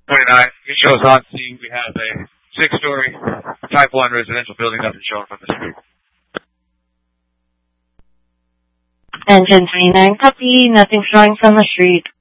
29. It shows on scene we have a 6-story Type 1 residential building, nothing shown from the street. Engine 29, copy, nothing showing from the street.